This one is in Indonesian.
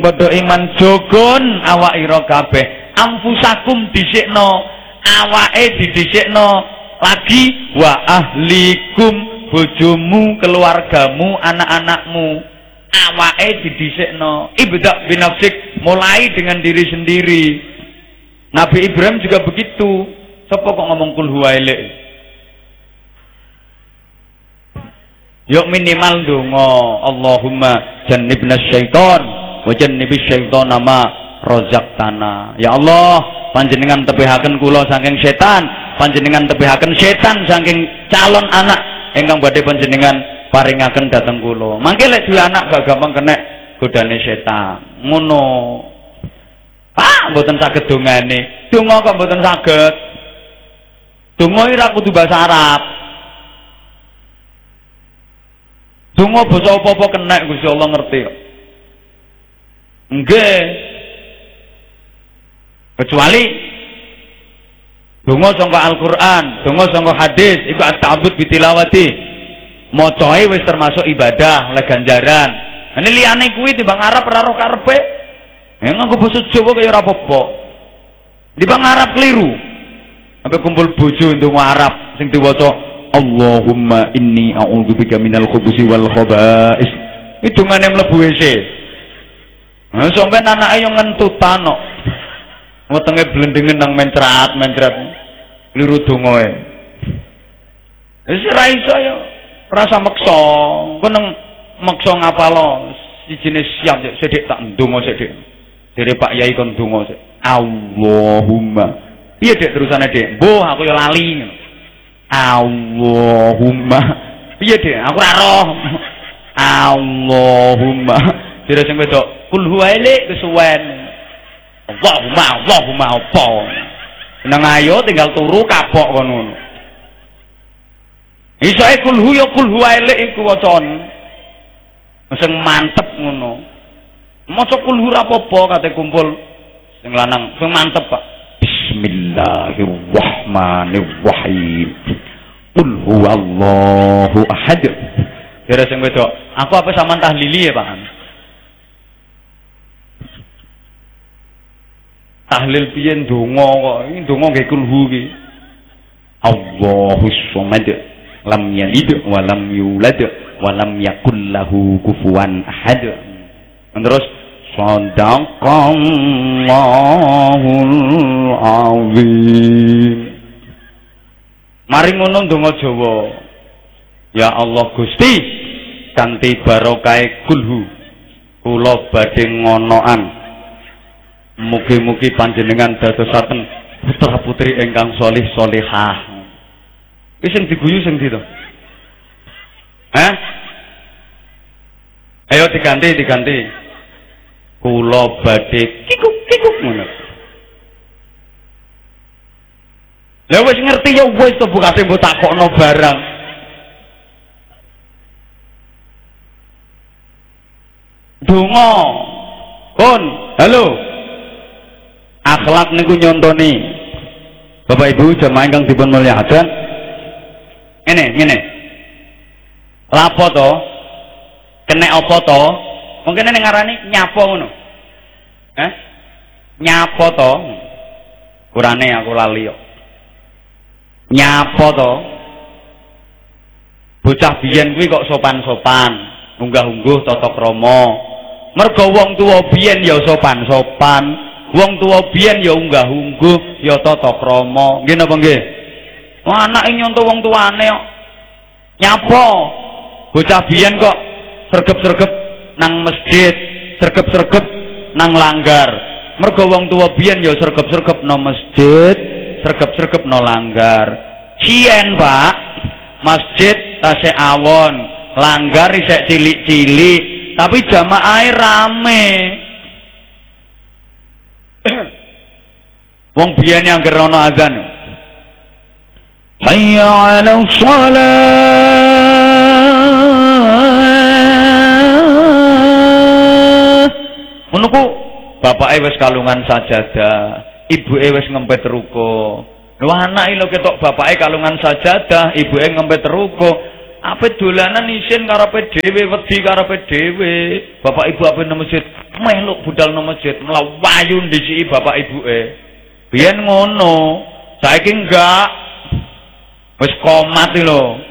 Padha iman jogon awak ira kabeh. Amfusakum dhisikno, awake didhisikno lagi wa ahlikum bojomu, keluargamu, anak-anakmu. Awake didhisikno. Ibda binafsik, mulai dengan diri sendiri. Nabi Ibrahim juga begitu. Sapa kok ngomong kul huwailek? Yuk minimal donga, Allahumma jannibna syaiton wa jannibis syaitona ma razaqtana. Ya Allah, panjenengan tebihaken kula saking setan, panjenengan tebihaken setan saking calon anak ingkang badhe panjenengan paringaken dhateng kula. Mangke lek duwe anak gak gampang kena godane setan. Ngono. Pak, mboten saged dongane. Donga kok mboten saged. Donga ora kudu basa Arab. Donga basa apa-apa kena Gusti Allah ngerti kok. Nggih. Kecuali donga sangka Al-Qur'an, donga sangka hadis, iku at-ta'abbud bitilawati. Macae wis termasuk ibadah, oleh ganjaran. Ini liyane kuwi timbang Arab ora roh karepe. Ya nganggo basa Jawa kaya ora apa-apa. Timbang Arab keliru. Sampai kumpul bojo ndonga Arab sing diwaca Allahumma inni a'udzubika minal khubusi wal khaba'is. Itu dongane mlebu WC. Nah, sampeyan anake yo ngentutan kok. Wetenge blendengen nang mencrat. Keliru dongae. Wis ora iso yo. Rasa meksa. Engko nang meksa ngapalo sijine siap sithik tak ndonga sithik. Dari Pak Yai kon ndonga sik. Allahumma. Iya Dek terusane Dek. Mbuh aku yo lali. Allahumma. Piye Dek? Aku ora roh. Allahumma. Dire sing wedok kul huwailek kesuwen. Allahumma apa. Nang ayo tinggal turu kapok kono. Isoe kul huwailek iku wacane. Sing mantep ngono. Maca kul hu ora apa-apa kate kumpul sing lanang, sing mantep Pak. Bismillahirrahmanirrahim. Qul huwallahu ahad. Dire sing wedok, aku apa sampean tahlili ya, Pak? Tahlil piye ndonga kok? Iki ndonga nggih kulhu iki. Allahus samad, lam yalid wa lam yulad wa lam yakul lahu kufuwan ahad. Terus Shadaqallahul azim. Mari ngono ndonga Jawa. Ya Allah Gusti, kanthi barokahe kulhu kula badhe ngonoan. Mugi-mugi panjenengan dadosaken putra-putri ingkang salih salihah. Iki sing diguyu sing ndi to? Ayo diganti. Kula badhe kikuk ngono. Lah wis ngerti ya wis to bukate mbok takokno barang. Donga. Pun, halo. Akhlak niku nyontoni Bapak Ibu jamaah ingkang dipun mulyakaken. Ngene. Lapo to? Kenek apa to? Mungkin ning ngarani nyapo ngono. Nyapo to? Kurane aku lali kok. Nyapo to? Bocah biyen kuwi kok sopan-sopan, unggah-ungguh tata krama. Mergo wong tuwa biyen ya sopan-sopan. Wong tua biyen ya unggah-ungguh ya tata krama. Nggih napa nggih? Wong anake nyontoh wong tuane kok. Nyapa? Bocah biyen kok sregep-sregep nang masjid, sregep-sregep nang langgar. Mergo wong tua biyen ya sregep-sregep nang masjid, sregep-sregep nang langgar. Cien, Pak. Masjid tasih awon, langgar isek cilik-cilik, tapi jamaahe rame. Wong biyen yang gerono azan. Hayya 'ala shalah. Menunggu bapake wis kalungan sajadah, ibuke wis ngempet ruko. Lho anake lho ketok bapake kalungan sajadah, ibuke ngempet ruko. Ape dolanan isin karepe dhewe, wedi karepe dhewe. Bapak ibu ape nang masjid, meluk budal nang masjid, mlawayu ndisiki bapak ibuke. Biyen ngono, saiki enggak. Wis komat iki lho.